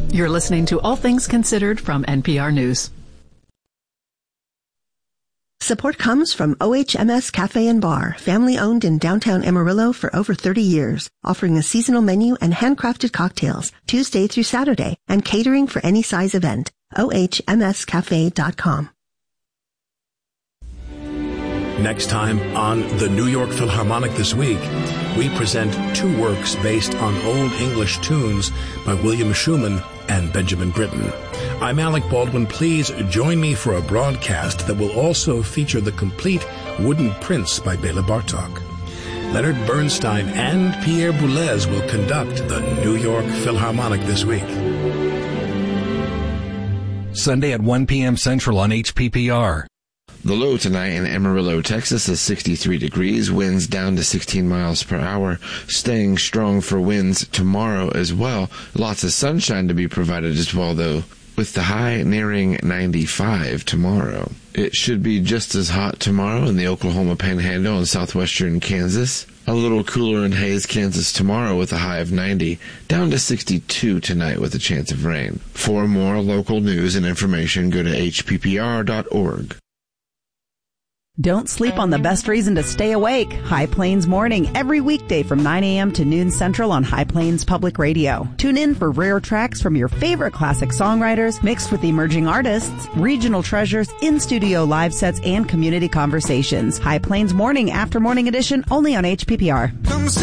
You're listening to All Things Considered from NPR News. Support comes from OHMS Cafe and Bar, family-owned in downtown Amarillo for over 30 years, offering a seasonal menu and handcrafted cocktails Tuesday through Saturday and catering for any size event. OHMScafe.com. Next time on the New York Philharmonic This Week, we present two works based on Old English tunes by William Schumann and Benjamin Britten. I'm Alec Baldwin. Please join me for a broadcast that will also feature the complete Wooden Prince by Bela Bartok. Leonard Bernstein and Pierre Boulez will conduct the New York Philharmonic This Week. Sunday at 1 p.m. Central on HPPR. The low tonight in Amarillo, Texas is 63 degrees, winds down to 16 miles per hour, staying strong for winds tomorrow as well. Lots of sunshine to be provided as well, though, with the high nearing 95 tomorrow. It should be just as hot tomorrow in the Oklahoma Panhandle and southwestern Kansas. A little cooler in Hays, Kansas tomorrow with a high of 90, down to 62 tonight with a chance of rain. For more local news and information, go to hppr.org. Don't sleep on the best reason to stay awake. High Plains Morning, every weekday from 9 a.m. to noon Central on High Plains Public Radio. Tune in for rare tracks from your favorite classic songwriters, mixed with emerging artists, regional treasures, in-studio live sets, and community conversations. High Plains Morning, after morning edition, only on HPPR.